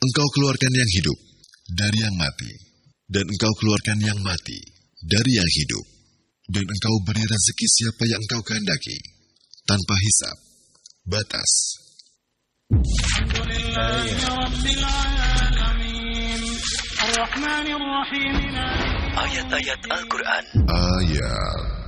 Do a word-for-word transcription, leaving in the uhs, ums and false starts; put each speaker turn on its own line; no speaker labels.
Engkau keluarkan yang hidup dari yang mati, dan engkau keluarkan yang mati dari yang hidup, dan engkau beri rezeki siapa yang engkau kehendaki, tanpa hisab, batas.
Ayat-ayat Al-Quran.
Ayat